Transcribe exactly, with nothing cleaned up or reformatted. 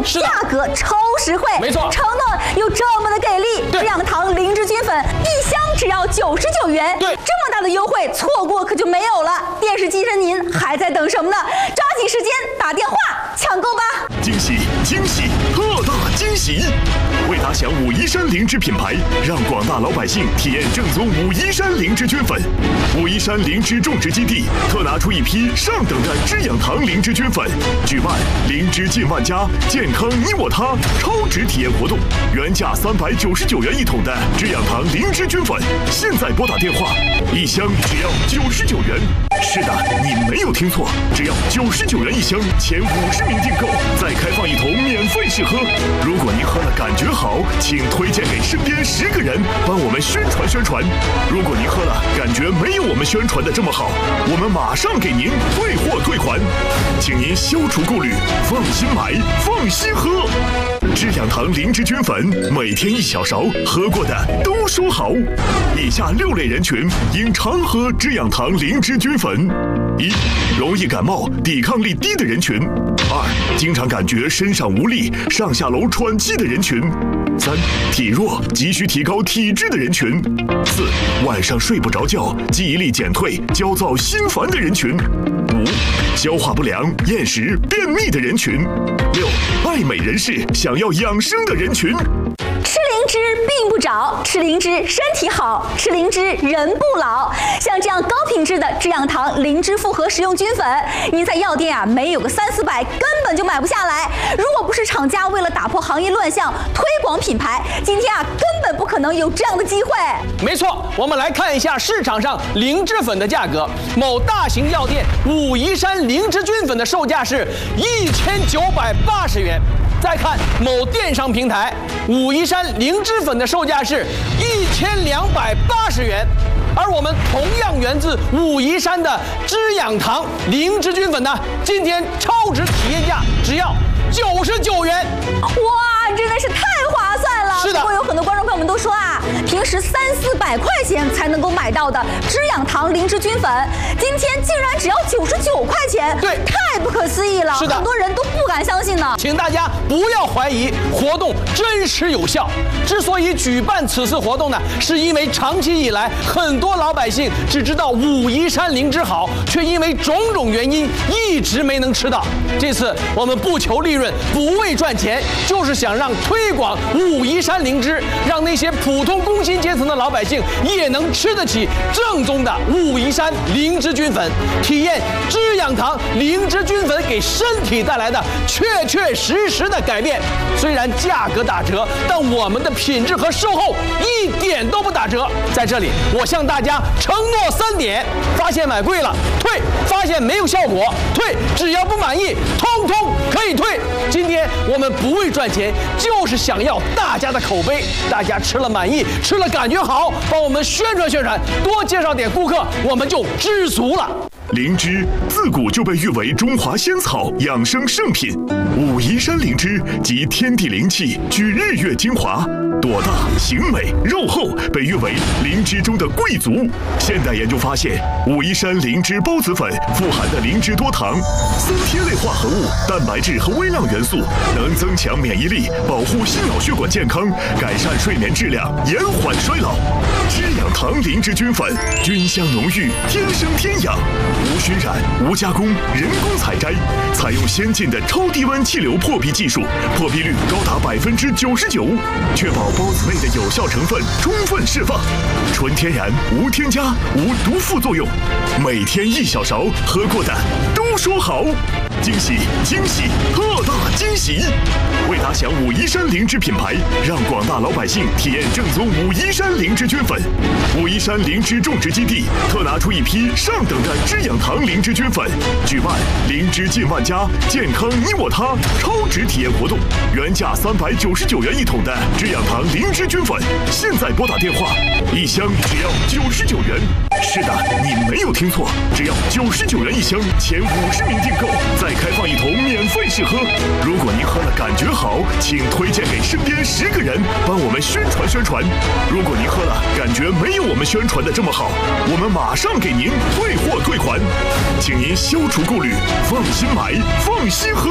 价格超实惠， 没错， 承诺又这么的给力。滋养堂灵芝菌粉一箱只要九十九元， 对， 这么大的优惠，错过可就没有了。电视机前您还在等什么呢？抓紧时间打电话抢购吧！ 惊喜惊喜，特大惊喜！为打响武夷山灵芝品牌，让广大老百姓体验正宗武夷山灵芝菌粉。武夷山灵芝种植基地特拿出一批上等的滋养堂灵芝菌粉，举办灵芝进万家，健康你我他超值体验活动，原价三百九十九元一桶的滋养堂灵芝菌粉，现在拨打电话，一箱只要九十九元。是的，你没有听错，只要九十九元一箱，前五十名订购再开放一桶免费试喝。如果您喝了感觉好，请推荐给身边十个人，帮我们宣传宣传。如果您喝了感觉没有我们宣传的这么好，我们马上给您退货退款，请您消除顾虑，放心买，放心喝。滋养堂灵芝菌粉，每天一小勺，喝过的都说好。以下六类人群应常喝滋养堂灵芝菌粉：一、容易感冒、抵抗力低的人群；二、经常感觉身上无力、上下楼喘气的人群；三、体弱、急需提高体质的人群；四、晚上睡不着觉、记忆力减退、焦躁心烦的人群；五、消化不良、厌食、便秘的人群；六、爱美人士想要养生的人群。 吃灵芝病不着，吃灵芝身体好，吃灵芝人不老。像这样高品质的滋养堂灵芝复合食用菌粉，您在药店啊没有个三四百根本就买不下来。如果不是厂家为了打破行业乱象，推广品牌，今天啊根本不可能有这样的机会。 没错，我们来看一下市场上灵芝粉的价格。某大型药店武夷山灵芝菌粉的售价是一千九百八十元。再看某电商平台，武夷山灵芝粉的售价是一千两百八十元，而我们同样源自武夷山的滋养堂灵芝菌粉呢，今天超值体验价只要九十九元。 哇，真的是太划算了！ 是的， 不过有很多观众朋友们都说啊，平时三四百块钱才能够买到的滋养堂灵芝菌粉，今天竟然只要九十九块钱， 对， 太不可思议了！ 是的， 很多人都不敢相信呢。 请大家不要怀疑活动真实有效。之所以举办此次活动呢，是因为长期以来很多老百姓只知道武夷山灵芝好，却因为种种原因一直没能吃到。这次我们不求利润，不为赚钱，就是想让推广武夷山灵芝，让那些普通工薪阶层的老百姓也能吃得起正宗的武夷山灵芝菌粉，体验滋养堂灵芝菌粉给身体带来的确确实实的改变。虽然价格打折，但我们的品质和售后一点都不打折。在这里，我向大家承诺三点：发现买贵了退，发现没有效果退，只要不满意，通通可以退。今天我们不为赚钱，就是想要大家的口碑，大家吃了满意，吃了感觉好，帮我们宣传宣传，多介绍点顾客，我们就知足了。 灵芝自古就被誉为中华仙草、养生圣品。武夷山灵芝集天地灵气，聚日月精华，朵大形美，肉厚，被誉为灵芝中的贵族。现代研究发现，武夷山灵芝孢子粉富含的灵芝多糖、三萜类化合物、蛋白质和微量元素，能增强免疫力，保护心脑血管健康，改善睡眠质量，延缓衰老。滋养堂灵芝菌粉，菌香浓郁，天生天养。无熏染、无加工、人工采摘，采用先进的超低温气流破壁技术，破壁率高达百分之九十九，确保孢子类的有效成分充分释放，纯天然，无添加，无毒副作用。每天一小勺，喝过的都说好。惊喜惊喜，特大惊喜！为打响武夷山灵芝品牌，让广大老百姓体验正宗武夷山灵芝菌粉，武夷山灵芝种植基地特拿出一批上等的滋养堂灵芝菌粉，举办灵芝进万家，健康你我他超值体验活动，原价三百九十九元一桶的滋养堂灵芝菌粉，现在拨打电话，一箱只要九十九元。是的，你没有听错，只要九十九元一箱，前五十名订购再开放一桶免费试喝。如果您喝了感觉好，请推荐给身边十个人，帮我们宣传宣传。如果您喝了感觉没有我们宣传的这么好，我们马上给您退货退款，请您消除顾虑，放心买，放心喝。